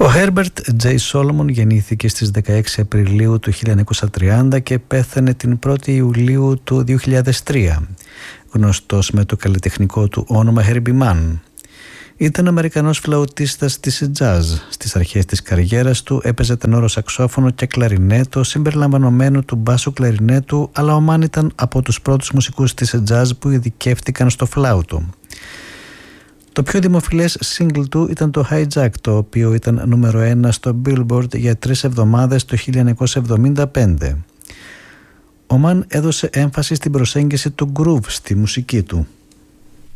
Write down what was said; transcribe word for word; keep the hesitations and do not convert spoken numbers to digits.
Ο Herbert J. Solomon γεννήθηκε στις δεκαέξι Απριλίου του χίλια εννιακόσια τριάντα και πέθανε την πρώτη Ιουλίου του δύο χιλιάδες τρία, γνωστός με το καλλιτεχνικό του όνομα Herbie Mann. Ήταν Αμερικανός φλαουτίστας της jazz. Στις αρχές της καριέρας του έπαιζε τενόρο σαξόφωνο και κλαρινέτο συμπεριλαμβανομένου του μπάσου κλαρινέτου, αλλά ο Mann ήταν από τους πρώτους μουσικούς της jazz που ειδικεύτηκαν στο φλάουτο. Το πιο δημοφιλές single του ήταν το Hijack, το οποίο ήταν νούμερο ένα στο Billboard για τρεις εβδομάδες το χίλια εννιακόσια εβδομήντα πέντε. Ο Mann έδωσε έμφαση στην προσέγγιση του groove στη μουσική του.